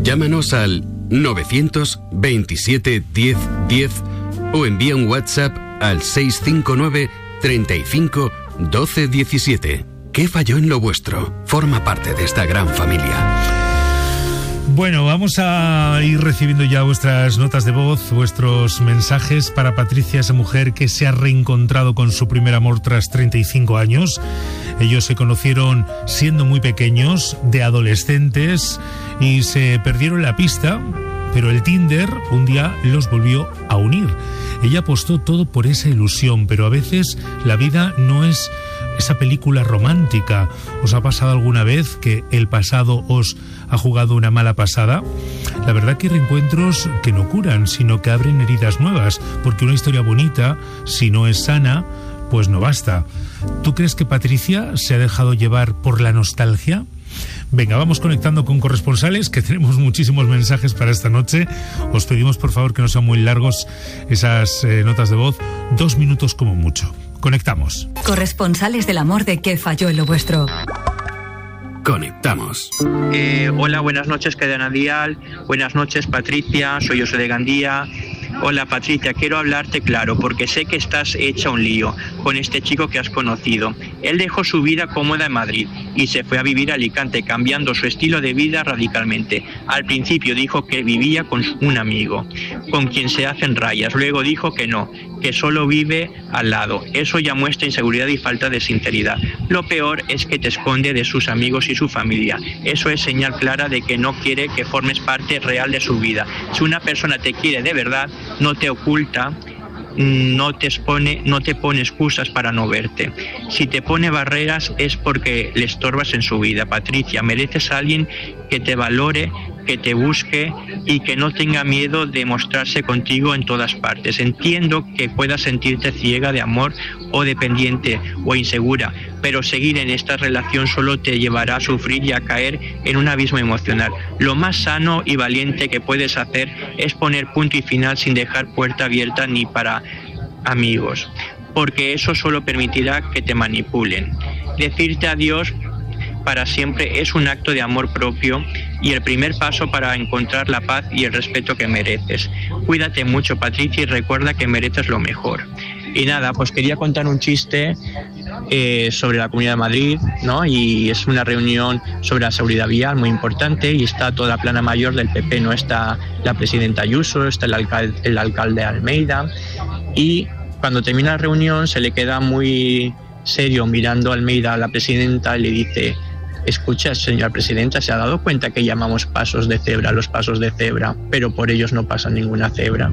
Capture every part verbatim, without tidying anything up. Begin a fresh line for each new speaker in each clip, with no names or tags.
Llámanos al novecientos veintisiete diez diez o envía un WhatsApp al seis cinco nueve treinta y cinco doce diecisiete. ¿Qué falló en lo vuestro? Forma parte de esta gran familia.
Bueno, vamos a ir recibiendo ya vuestras notas de voz, vuestros mensajes para Patricia, esa mujer que se ha reencontrado con su primer amor tras treinta y cinco años. Ellos se conocieron siendo muy pequeños, de adolescentes, y se perdieron la pista, pero el Tinder un día los volvió a unir. Ella apostó todo por esa ilusión, pero a veces la vida no es esa película romántica. ¿Os ha pasado alguna vez que el pasado os ha jugado una mala pasada? La verdad que hay reencuentros que no curan, sino que abren heridas nuevas, porque una historia bonita, si no es sana, pues no basta. ¿Tú crees que Patricia se ha dejado llevar por la nostalgia? Venga, vamos conectando con corresponsales, que tenemos muchísimos mensajes para esta noche. Os pedimos por favor que no sean muy largos esas eh, notas de voz, dos minutos como mucho. Conectamos.
Corresponsales del amor de ¿Qué falló en lo vuestro?
Conectamos.
Eh, hola, buenas noches, cadena Dial. Buenas noches, Patricia. Soy José de Gandía. Hola, Patricia, quiero hablarte claro, porque sé que estás hecha un lío con este chico que has conocido. Él dejó su vida cómoda en Madrid y se fue a vivir a Alicante, cambiando su estilo de vida radicalmente. Al principio dijo que vivía con un amigo, con quien se hacen rayas. Luego dijo que no, que solo vive al lado. Eso ya muestra inseguridad y falta de sinceridad. Lo peor es que te esconde de sus amigos y su familia. Eso es señal clara de que no quiere que formes parte real de su vida. Si una persona te quiere de verdad, no te oculta, no te expone, no te pone excusas para no verte. Si te pone barreras es porque le estorbas en su vida. Patricia, mereces a alguien que te valore, que te busque y que no tenga miedo de mostrarse contigo en todas partes. Entiendo que puedas sentirte ciega de amor o dependiente o insegura, pero seguir en esta relación solo te llevará a sufrir y a caer en un abismo emocional. Lo más sano y valiente que puedes hacer es poner punto y final sin dejar puerta abierta ni para amigos, porque eso solo permitirá que te manipulen. Decirte adiós para siempre es un acto de amor propio y el primer paso para encontrar la paz y el respeto que mereces. Cuídate mucho, Patricia, y recuerda que mereces lo mejor. Y nada, pues quería contar un chiste eh, sobre la Comunidad de Madrid, ¿no? Y es una reunión sobre la seguridad vial muy importante y está toda la plana mayor del P P, ¿no? Está la presidenta Ayuso, está el alcalde, el alcalde Almeida, y cuando termina la reunión se le queda muy serio mirando a Almeida a la presidenta y le dice: escucha, señora presidenta, ¿se ha dado cuenta que llamamos pasos de cebra los pasos de cebra, pero por ellos no pasa ninguna cebra?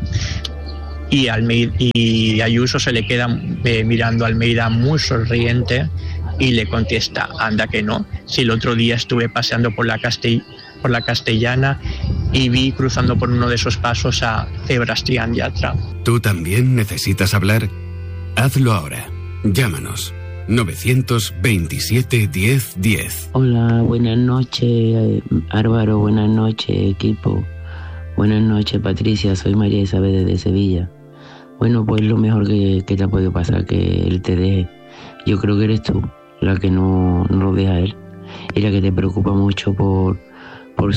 Y, Almeida, y Ayuso se le queda eh, mirando a Almeida muy sonriente y le contesta: anda que no, si el otro día estuve paseando por la, Castell- por la Castellana y vi cruzando por uno de esos pasos a Sebastián Yatra.
¿Tú también necesitas hablar? Hazlo ahora. Llámanos. novecientos veintisiete diez diez.
Hola, buenas noches, Álvaro, buenas noches, equipo. Buenas noches, Patricia, soy María Isabel desde Sevilla. Bueno, pues lo mejor que, que te ha podido pasar, que él te deje. Yo creo que eres tú la que no, no lo deja a él y la que te preocupa mucho por, por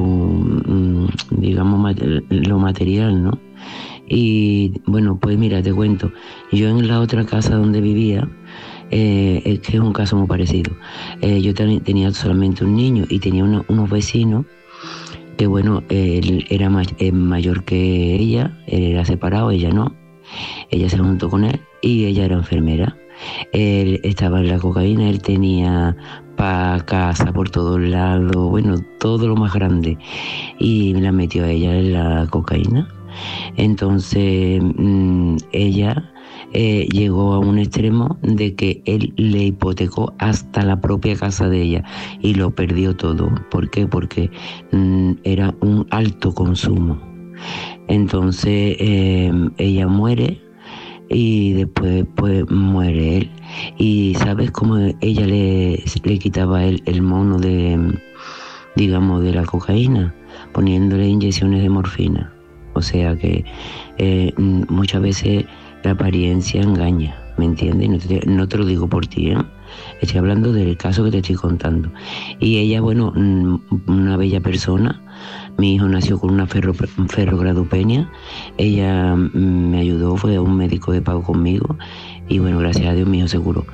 su, digamos, lo material, ¿no? Y bueno, pues mira, te cuento. Yo en la otra casa donde vivía, eh, es que es un caso muy parecido. Eh, yo ten, tenía solamente un niño y tenía una, unos vecinos que, bueno, él era may, eh, mayor que ella, él era separado, ella no. Ella se juntó con él y ella era enfermera. Él estaba en la cocaína, él tenía para casa por todos lados, bueno, todo lo más grande. Y la metió a ella en la cocaína. Entonces mmm, ella eh, llegó a un extremo de que él le hipotecó hasta la propia casa de ella y lo perdió todo. ¿Por qué? Porque mmm, era un alto consumo. Entonces eh, ella muere y después pues muere él. Y ¿sabes cómo ella le, le quitaba a él el mono de, digamos, de la cocaína? Poniéndole inyecciones de morfina. O sea que eh, muchas veces la apariencia engaña, ¿me entiendes? No te, no te lo digo por ti, ¿eh? Estoy hablando del caso que te estoy contando. Y ella, bueno, una bella persona. Mi hijo nació con una ferro, ferrogradopenia. Ella me ayudó, fue a un médico de pago conmigo. Y bueno, gracias a Dios mi hijo se curó.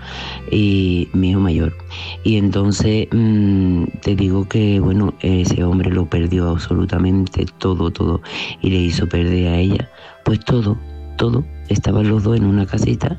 Y mi hijo mayor. Y entonces mmm, te digo que, bueno, ese hombre lo perdió absolutamente todo, todo. Y le hizo perder a ella, pues todo, todo. Estaban los dos en una casita.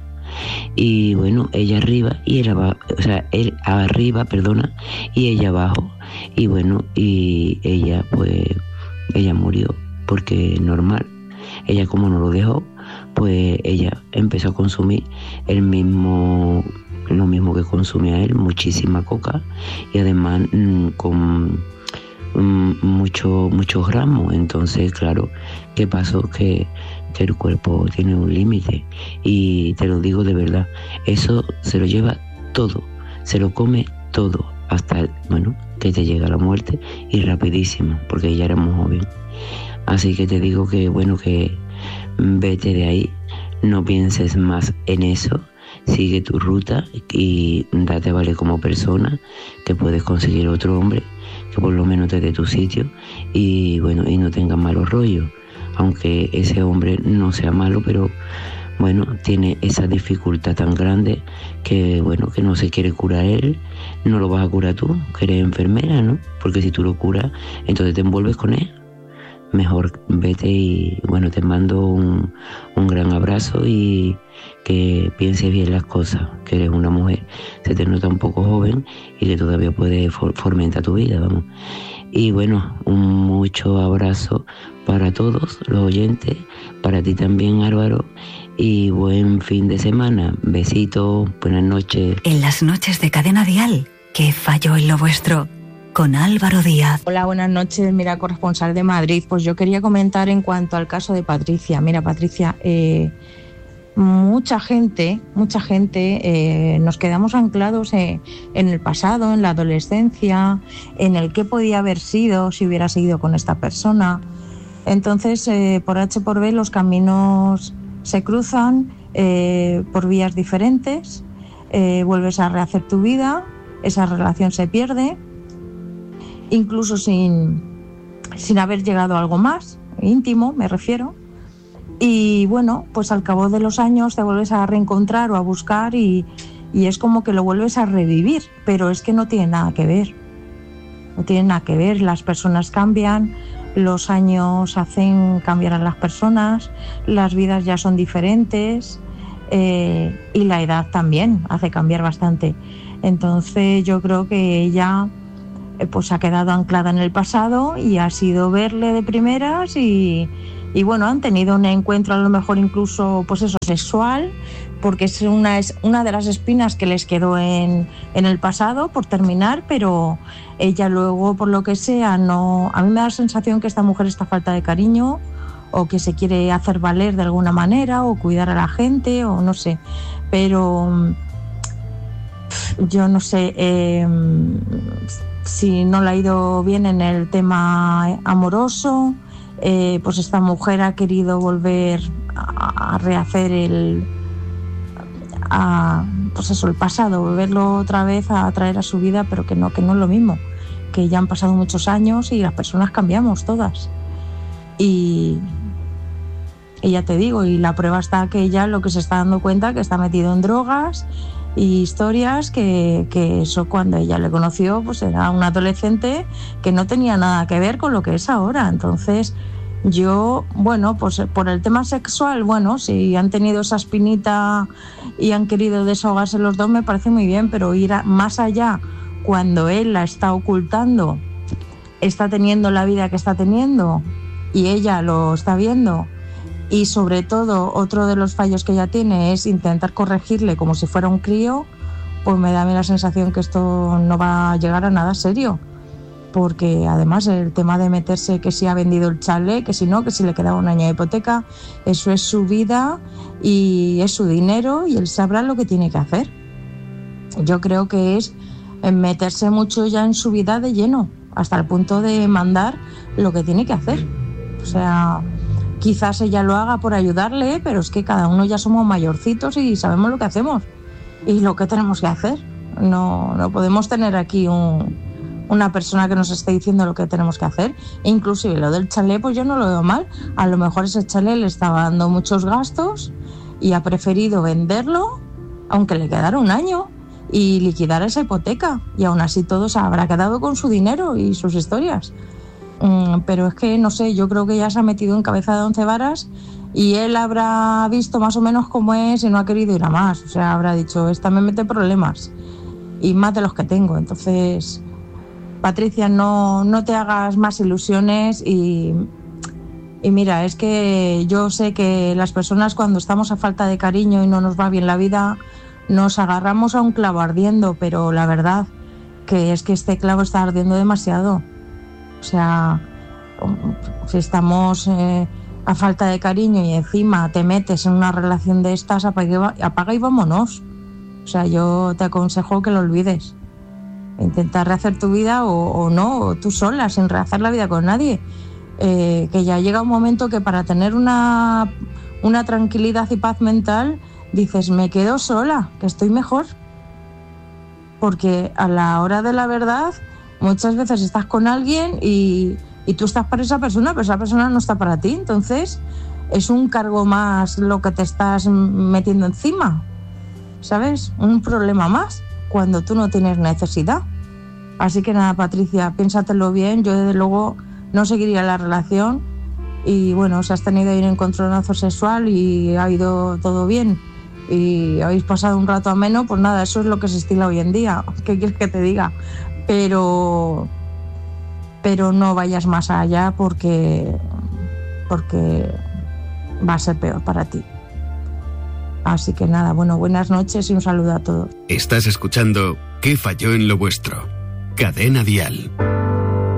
Y bueno, ella arriba y él abajo, o sea, él arriba, perdona, y ella abajo. Y bueno, y ella pues, ella murió, porque normal, ella como no lo dejó, pues ella empezó a consumir el mismo, lo mismo que consumía él, muchísima coca, y además mmm, con mmm, mucho, muchos gramos. Entonces, claro, ¿qué pasó? Que que el cuerpo tiene un límite, y te lo digo de verdad, eso se lo lleva todo, se lo come todo, hasta, bueno, que te llega la muerte, y rapidísimo, porque ella era muy joven. Así que te digo que, bueno, que vete de ahí, no pienses más en eso, sigue tu ruta y date a valer como persona, que puedes conseguir otro hombre que por lo menos te dé tu sitio, y bueno, y no tengas malos rollos. Aunque ese hombre no sea malo, pero bueno, tiene esa dificultad tan grande que, bueno, que no se quiere curar él, no lo vas a curar tú, que eres enfermera, ¿no? Porque si tú lo curas, entonces te envuelves con él. Mejor vete y, bueno, te mando un, un gran abrazo y que pienses bien las cosas, que eres una mujer, se te nota un poco joven y que todavía puedes for- fomentar tu vida, vamos. Y bueno, un mucho abrazo para todos los oyentes, para ti también, Álvaro, y buen fin de semana. Besitos, buenas noches.
En las noches de Cadena Dial, ¿qué falló en lo vuestro? Con Álvaro Díaz.
Hola, buenas noches, mira, corresponsal de Madrid. Pues yo quería comentar en cuanto al caso de Patricia. Mira, Patricia, eh, mucha gente, mucha gente eh, nos quedamos anclados en, en el pasado, en la adolescencia, en el qué podía haber sido si hubiera seguido con esta persona. Entonces, eh, por H por B los caminos se cruzan eh, por vías diferentes, eh, vuelves a rehacer tu vida, esa relación se pierde, incluso sin, sin haber llegado a algo más, íntimo me refiero. Y bueno, pues al cabo de los años te vuelves a reencontrar o a buscar y, y es como que lo vuelves a revivir, pero es que no tiene nada que ver, no tiene nada que ver, las personas cambian, los años hacen cambiar a las personas, las vidas ya son diferentes eh, y la edad también hace cambiar bastante. Entonces yo creo que ella eh, pues ha quedado anclada en el pasado y ha sido verle de primeras y Y bueno, han tenido un encuentro a lo mejor incluso, pues eso, sexual, porque es una, es una de las espinas que les quedó en, en el pasado por terminar, pero ella luego, por lo que sea, no... A mí me da la sensación que esta mujer está falta de cariño o que se quiere hacer valer de alguna manera o cuidar a la gente o no sé, pero yo no sé eh, si no le ha ido bien en el tema amoroso. Eh, pues esta mujer ha querido volver a, a rehacer el a, pues eso, el pasado, volverlo otra vez a traer a su vida, pero que no, que no es lo mismo, que ya han pasado muchos años y las personas cambiamos todas y, y ya te digo, y la prueba está que ella lo que se está dando cuenta que está metido en drogas y historias que, que eso cuando ella le conoció pues era un adolescente que no tenía nada que ver con lo que es ahora. Entonces yo, bueno, pues por el tema sexual, bueno, si han tenido esa espinita y han querido desahogarse los dos me parece muy bien, pero ir a, más allá cuando él la está ocultando, está teniendo la vida que está teniendo y ella lo está viendo. Y sobre todo, otro de los fallos que ella tiene es intentar corregirle como si fuera un crío, pues me da a mí la sensación que esto no va a llegar a nada serio. Porque además el tema de meterse que si ha vendido el chalet, que si no, que si le quedaba un año de hipoteca, eso es su vida y es su dinero y él sabrá lo que tiene que hacer. Yo creo que es meterse mucho ya en su vida de lleno, hasta el punto de mandar lo que tiene que hacer. O sea... Quizás ella lo haga por ayudarle, pero es que cada uno ya somos mayorcitos y sabemos lo que hacemos y lo que tenemos que hacer. No, no podemos tener aquí un, una persona que nos esté diciendo lo que tenemos que hacer. Inclusive lo del chalet, pues yo no lo veo mal. A lo mejor ese chalet le estaba dando muchos gastos y ha preferido venderlo, aunque le quedara un año, y liquidar esa hipoteca. Y aún así todo se habrá quedado con su dinero y sus historias. Mm, pero es que, no sé, yo creo que ya se ha metido en cabeza de once varas y él habrá visto más o menos cómo es y no ha querido ir a más. O sea, habrá dicho, esta me mete problemas y más de los que tengo. Entonces, Patricia, no, no te hagas más ilusiones y, y mira, es que yo sé que las personas cuando estamos a falta de cariño y no nos va bien la vida, nos agarramos a un clavo ardiendo, pero la verdad que es que este clavo está ardiendo demasiado. O sea, si estamos eh, a falta de cariño y encima te metes en una relación de estas, apaga, apaga y vámonos. O sea, yo te aconsejo que lo olvides. Intentar rehacer tu vida o, o no, o tú sola, sin rehacer la vida con nadie. Eh, que ya llega un momento que para tener una, una tranquilidad y paz mental dices, me quedo sola, que estoy mejor. Porque a la hora de la verdad, muchas veces estás con alguien y, y tú estás para esa persona, pero esa persona no está para ti. Entonces, es un cargo más lo que te estás metiendo encima, ¿sabes? Un problema más cuando tú no tienes necesidad. Así que nada, Patricia, piénsatelo bien. Yo, desde luego, no seguiría la relación. Y bueno, si has tenido ahí un encontronazo sexual y ha ido todo bien y habéis pasado un rato ameno, pues nada, eso es lo que se estila hoy en día. ¿Qué quieres que te diga? Pero pero no vayas más allá porque porque va a ser peor para ti. Así que nada, bueno, buenas noches y un saludo a todos.
Estás escuchando ¿Qué falló en lo vuestro? Cadena Dial.